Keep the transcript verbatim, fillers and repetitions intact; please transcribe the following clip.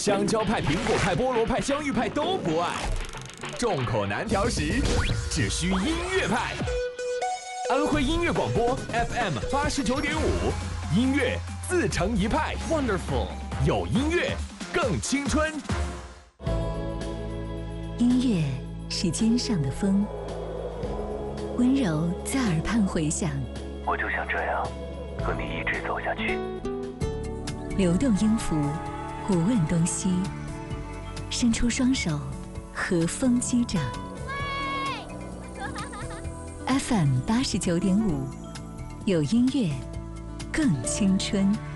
香蕉派、苹果派、菠萝派、香芋派都不爱，众口难调时，只需音乐派。安徽音乐广播 F M 八十九点五，音乐自成一派。Wonderful， 有音乐更青春。 音乐是肩上的风，温柔在耳畔回响。 我就想这样和你一直走下去。 流动音符，无问东西，伸出双手，和风击掌。F M 八十九点五，有音乐更青春。